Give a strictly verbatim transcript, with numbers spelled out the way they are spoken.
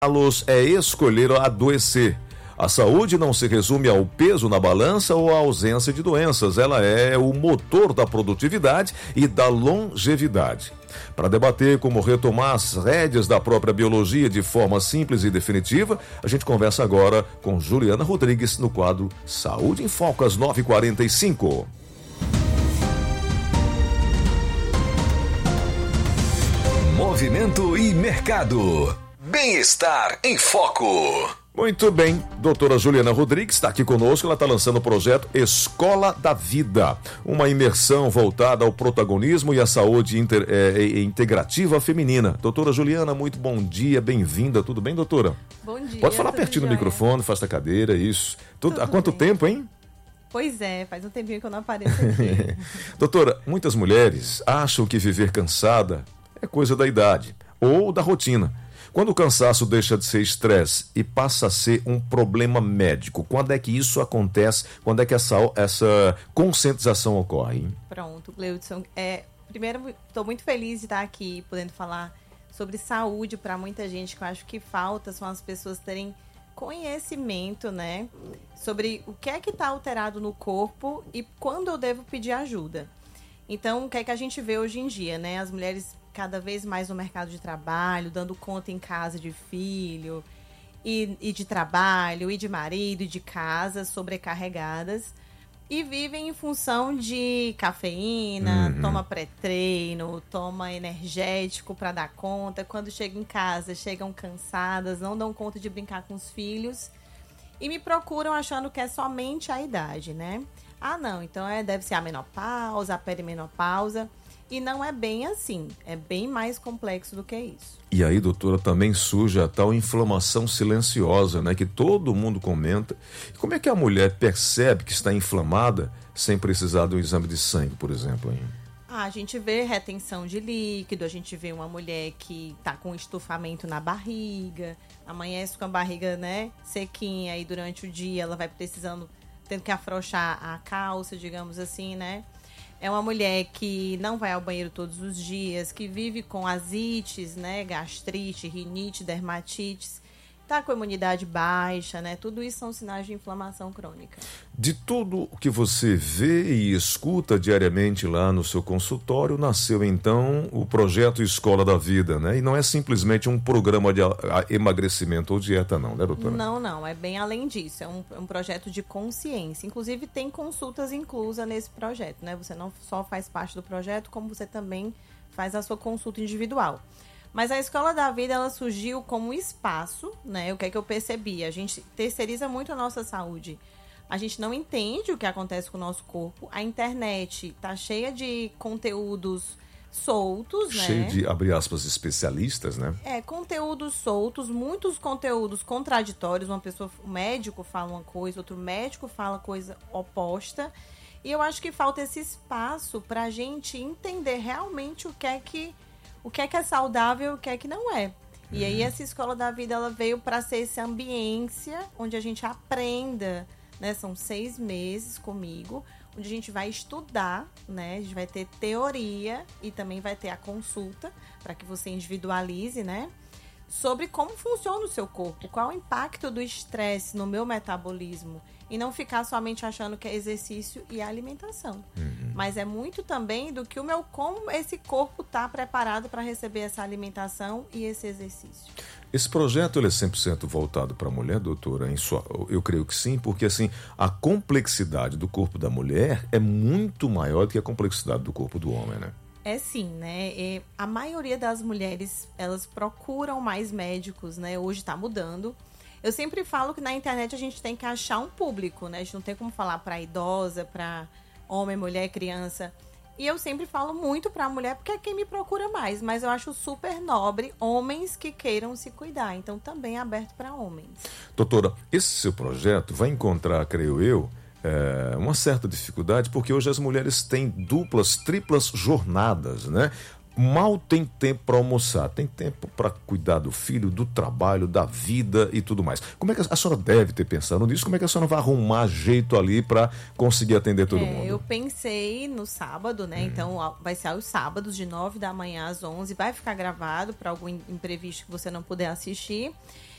Los é escolher adoecer. A saúde não se resume ao peso na balança ou à ausência de doenças. Ela é o motor da produtividade e da longevidade. Para debater como retomar as rédeas da própria biologia de forma simples e definitiva, a gente conversa agora com Juliana Rodrigues no quadro Saúde em Foco, às nove e quarenta e cinco. Movimento e mercado. Bem-estar em Foco. Muito bem, doutora Juliana Rodrigues está aqui conosco, ela está lançando o projeto Escola da Vida, uma imersão voltada ao protagonismo e à saúde inter, é, integrativa feminina. Doutora Juliana, muito bom dia, bem-vinda, tudo bem, doutora? Bom dia. Pode falar pertinho do microfone, faz a cadeira, isso. Tudo, tudo há quanto bem. tempo, hein? Pois é, faz um tempinho que eu não apareço aqui. Doutora, muitas mulheres acham que viver cansada é coisa da idade ou da rotina. Quando o cansaço deixa de ser estresse e passa a ser um problema médico, quando é que isso acontece? Quando é que essa, essa conscientização ocorre? Hein? Pronto, Gleudson. É, primeiro, estou muito feliz de estar aqui, podendo falar sobre saúde para muita gente, que eu acho que falta são as pessoas terem conhecimento, né? Sobre o que é que está alterado no corpo e quando eu devo pedir ajuda. Então, o que é que a gente vê hoje em dia, né? As mulheres cada vez mais no mercado de trabalho, dando conta em casa de filho, e, e de trabalho, e de marido, e de casa, sobrecarregadas, e vivem em função de cafeína, uhum. toma pré-treino, toma energético para dar conta. Quando chegam em casa, chegam cansadas, não dão conta de brincar com os filhos, e me procuram achando que é somente a idade, né? Ah, não, então é, deve ser a menopausa, a perimenopausa. E não é bem assim, é bem mais complexo do que isso. E aí, doutora, também surge a tal inflamação silenciosa, né? Que todo mundo comenta. Como é que a mulher percebe que está inflamada sem precisar de um exame de sangue, por exemplo? Hein? Ah, a gente vê retenção de líquido, a gente vê uma mulher que está com estufamento na barriga, amanhece com a barriga, né, sequinha, e durante o dia ela vai precisando, tendo que afrouxar a calça, digamos assim, né? É uma mulher que não vai ao banheiro todos os dias, que vive com asites, né, gastrite, rinite, dermatites, está com a imunidade baixa, né? Tudo isso são sinais de inflamação crônica. De tudo o que você vê e escuta diariamente lá no seu consultório, nasceu então o projeto Escola da Vida, né? E não é simplesmente um programa de emagrecimento ou dieta não, né, doutora? Não, não, é bem além disso, é um, é um projeto de consciência. Inclusive tem consultas inclusas nesse projeto, né? Você não só faz parte do projeto, como você também faz a sua consulta individual. Mas a Escola da Vida, ela surgiu como um espaço, né? O que é que eu percebi? A gente terceiriza muito a nossa saúde. A gente não entende o que acontece com o nosso corpo. A internet tá cheia de conteúdos soltos, né? Cheio de, abre aspas, especialistas, né? É, conteúdos soltos, muitos conteúdos contraditórios. Uma pessoa, um médico fala uma coisa, outro médico fala coisa oposta. E eu acho que falta esse espaço pra gente entender realmente o que é que o que é que é saudável e o que é que não é. E uhum. aí essa Escola da Vida, ela veio para ser essa ambiência onde a gente aprenda, né? São seis meses comigo, onde a gente vai estudar, né? A gente vai ter teoria e também vai ter a consulta para que você individualize, né? Sobre como funciona o seu corpo, qual o impacto do estresse no meu metabolismo. E não ficar somente achando que é exercício e alimentação. Uhum. Mas é muito também do que o meu, como esse corpo está preparado para receber essa alimentação e esse exercício. Esse projeto ele é cem por cento voltado para a mulher, doutora? Em sua, eu creio que sim, porque assim, a complexidade do corpo da mulher é muito maior do que a complexidade do corpo do homem, né? É sim, né? E a maioria das mulheres, elas procuram mais médicos, né? Hoje está mudando. Eu sempre falo que na internet a gente tem que achar um público, né? A gente não tem como falar para idosa, para homem, mulher, criança. E eu sempre falo muito para a mulher porque é quem me procura mais. Mas eu acho super nobre homens que queiram se cuidar. Então também é aberto para homens. Doutora, esse seu projeto vai encontrar, creio eu, É, uma certa dificuldade, porque hoje as mulheres têm duplas, triplas jornadas, né? Mal tem tempo para almoçar, tem tempo para cuidar do filho, do trabalho, da vida e tudo mais. Como é que a senhora deve ter pensado nisso? Como é que a senhora vai arrumar jeito ali para conseguir atender todo é, mundo? Eu pensei no sábado, né? Hum. Então vai ser aos sábados, de nove da manhã às onze. Vai ficar gravado para algum imprevisto que você não puder assistir.